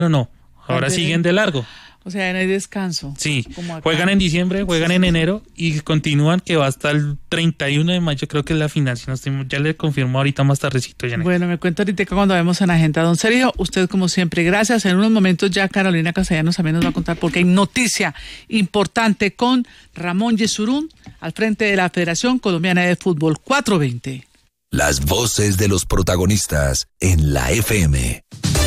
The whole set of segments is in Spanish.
No, ahora siguen de largo. O sea, no hay descanso. Sí, juegan en diciembre, juegan en enero y continúan que va hasta el 31 de mayo, creo que es la final. Ya le confirmo ahorita más tardecito, Janet. Bueno, me cuento ahorita cuando vemos en la agenda. Don Sergio, usted como siempre, gracias. En unos momentos ya Carolina Castellanos también nos va a contar porque hay noticia importante con Ramón Yesurún al frente de la Federación Colombiana de Fútbol 420. Las voces de los protagonistas en la FM.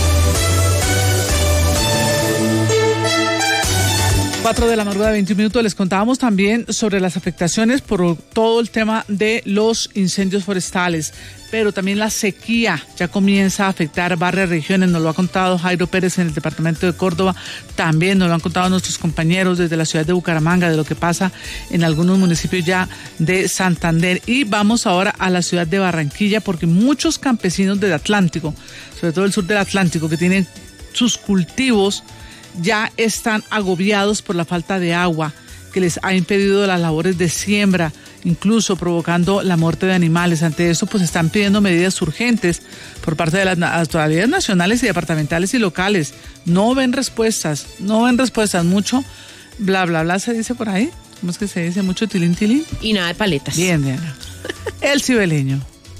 4 de la madrugada, 21 minutos. Les contábamos también sobre las afectaciones por todo el tema de los incendios forestales, pero también la sequía ya comienza a afectar varias regiones. Nos lo ha contado Jairo Pérez en el departamento de Córdoba, también nos lo han contado nuestros compañeros desde la ciudad de Bucaramanga, de lo que pasa en algunos municipios ya de Santander. Y vamos ahora a la ciudad de Barranquilla, porque muchos campesinos del Atlántico, sobre todo el sur del Atlántico, que tienen sus cultivos, ya están agobiados por la falta de agua que les ha impedido las labores de siembra, incluso provocando la muerte de animales. Ante eso, pues están pidiendo medidas urgentes por parte de las autoridades nacionales y departamentales y locales. No ven respuestas, mucho bla, bla, bla se dice por ahí. ¿Cómo es que se dice? Mucho tilín, tilín. Y nada de paletas. Bien, Diana. El Cibeleño.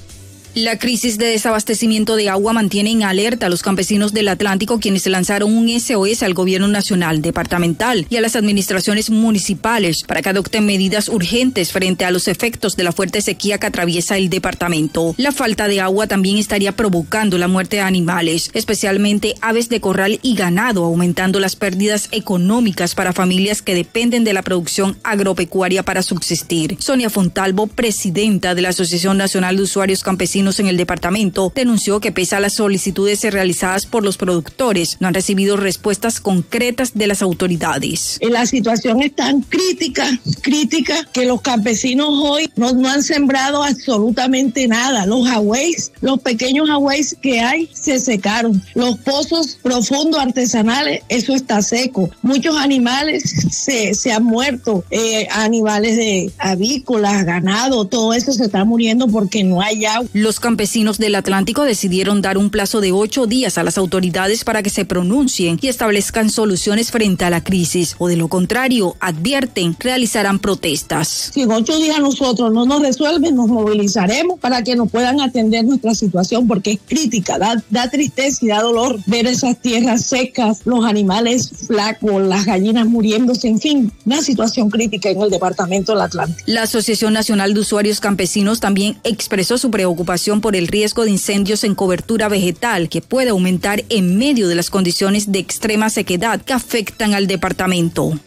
La crisis de desabastecimiento de agua mantiene en alerta a los campesinos del Atlántico, quienes lanzaron un SOS al gobierno nacional, departamental y a las administraciones municipales para que adopten medidas urgentes frente a los efectos de la fuerte sequía que atraviesa el departamento. La falta de agua también estaría provocando la muerte de animales, especialmente aves de corral y ganado, aumentando las pérdidas económicas para familias que dependen de la producción agropecuaria para subsistir. Sonia Fontalvo, presidenta de la Asociación Nacional de Usuarios Campesinos en el departamento, denunció que pese a las solicitudes realizadas por los productores, no han recibido respuestas concretas de las autoridades. La situación es tan crítica, que los campesinos hoy no han sembrado absolutamente nada. Los agüeys, los pequeños agüeys que hay, se secaron. Los pozos profundos artesanales, eso está seco. Muchos animales se han muerto, animales de avícolas, ganado, todo eso se está muriendo porque no hay agua. Los campesinos del Atlántico decidieron dar un plazo de 8 días a las autoridades para que se pronuncien y establezcan soluciones frente a la crisis, o de lo contrario, advierten, realizarán protestas. Si en 8 días nosotros no nos resuelven, nos movilizaremos para que nos puedan atender nuestra situación, porque es crítica, da tristeza y da dolor ver esas tierras secas, los animales flacos, las gallinas muriéndose, en fin, una situación crítica en el departamento del Atlántico. La Asociación Nacional de Usuarios Campesinos también expresó su preocupación por el riesgo de incendios en cobertura vegetal que puede aumentar en medio de las condiciones de extrema sequedad que afectan al departamento.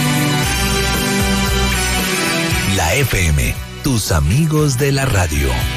La FM, tus amigos de la radio.